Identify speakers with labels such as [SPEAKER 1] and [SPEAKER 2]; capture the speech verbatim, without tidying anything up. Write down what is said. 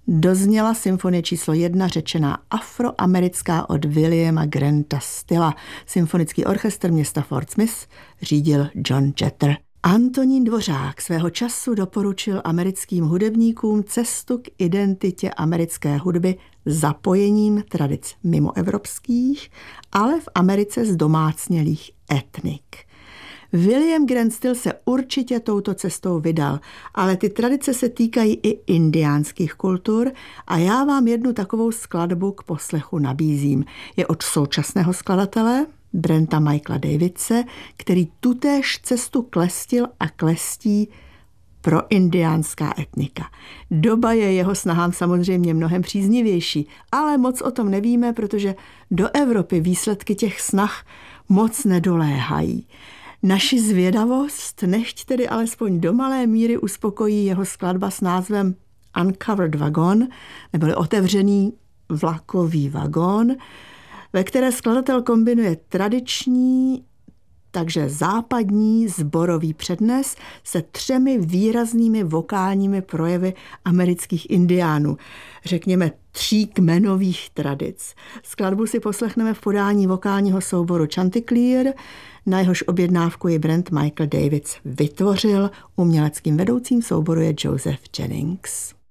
[SPEAKER 1] dozněla symfonie číslo jedna, řečená afroamerická od Williama Granta Stilla. Symfonický orchestr města Fort Smith řídil John Jeter. Antonín Dvořák svého času doporučil americkým hudebníkům cestu k identitě americké hudby zapojením tradic mimoevropských, ale v Americe zdomácnělých etnik. William Grant Still se určitě touto cestou vydal, ale ty tradice se týkají i indiánských kultur a já vám jednu takovou skladbu k poslechu nabízím. Je od současného skladatele Brenta Michaela Davidse, který tutéž cestu klestil a klestí pro indiánská etnika. Doba je jeho snahám samozřejmě mnohem příznivější, ale moc o tom nevíme, protože do Evropy výsledky těch snah moc nedoléhají. Naši zvědavost nechť tedy alespoň do malé míry uspokojí jeho skladba s názvem Uncovered Wagon, neboli otevřený vlakový vagón, ve které skladatel kombinuje tradiční, takže západní sborový přednes se třemi výraznými vokálními projevy amerických indiánů, řekněme tří kmenových tradic. Skladbu si poslechneme v podání vokálního souboru Chanticleer, na jehož objednávku ji Brent Michael Davids vytvořil. Uměleckým vedoucím souboru je Joseph Jennings.